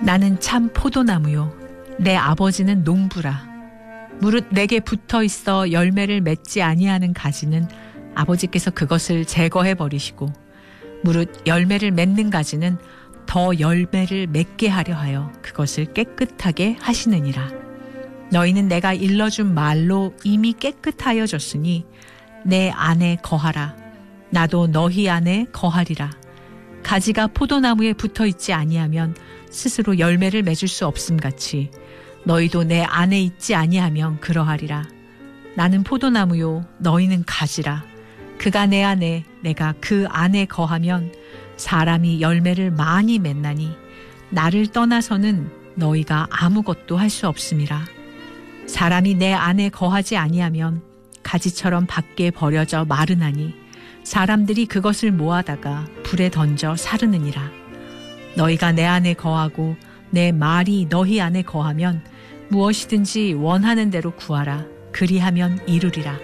나는 참 포도나무요 내 아버지는 농부라. 무릇 내게 붙어 있어 열매를 맺지 아니하는 가지는 아버지께서 그것을 제거해 버리시고 무릇 열매를 맺는 가지는 더 열매를 맺게 하려 하여 그것을 깨끗하게 하시느니라. 너희는 내가 일러준 말로 이미 깨끗하여졌으니 내 안에 거하라. 나도 너희 안에 거하리라. 가지가 포도나무에 붙어 있지 아니하면 스스로 열매를 맺을 수 없음같이 너희도 내 안에 있지 아니하면 그러하리라. 나는 포도나무요 너희는 가지라. 그가 내 안에 내가 그 안에 거하면 사람이 열매를 많이 맺나니 나를 떠나서는 너희가 아무것도 할 수 없음이라. 사람이 내 안에 거하지 아니하면 가지처럼 밖에 버려져 마르나니 사람들이 그것을 모아다가 불에 던져 사르느니라. 너희가 내 안에 거하고 내 말이 너희 안에 거하면 무엇이든지 원하는 대로 구하라. 그리하면 이루리라.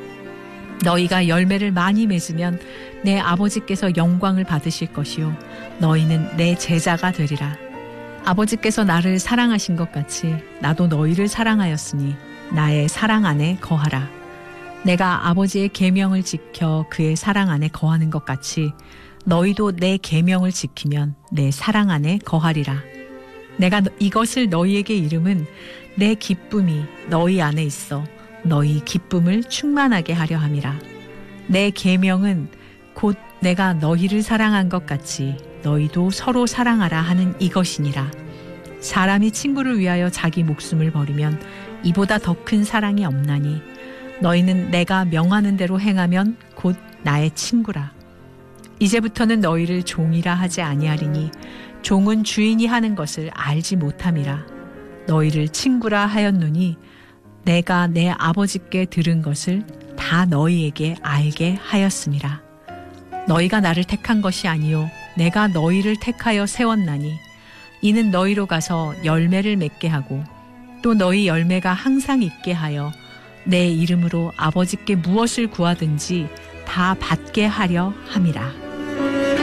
너희가 열매를 많이 맺으면 내 아버지께서 영광을 받으실 것이요 너희는 내 제자가 되리라. 아버지께서 나를 사랑하신 것 같이 나도 너희를 사랑하였으니 나의 사랑 안에 거하라. 내가 아버지의 계명을 지켜 그의 사랑 안에 거하는 것 같이 너희도 내 계명을 지키면 내 사랑 안에 거하리라. 내가 이것을 너희에게 이름은 내 기쁨이 너희 안에 있어 너희 기쁨을 충만하게 하려 함이라. 내 계명은 곧 내가 너희를 사랑한 것 같이 너희도 서로 사랑하라 하는 이것이니라. 사람이 친구를 위하여 자기 목숨을 버리면 이보다 더 큰 사랑이 없나니 너희는 내가 명하는 대로 행하면 곧 나의 친구라. 이제부터는 너희를 종이라 하지 아니하리니 종은 주인이 하는 것을 알지 못함이라. 너희를 친구라 하였노니 내가 내 아버지께 들은 것을 다 너희에게 알게 하였음이라. 너희가 나를 택한 것이 아니요 내가 너희를 택하여 세웠나니 이는 너희로 가서 열매를 맺게 하고 또 너희 열매가 항상 있게 하여 내 이름으로 아버지께 무엇을 구하든지 다 받게 하려 함이라.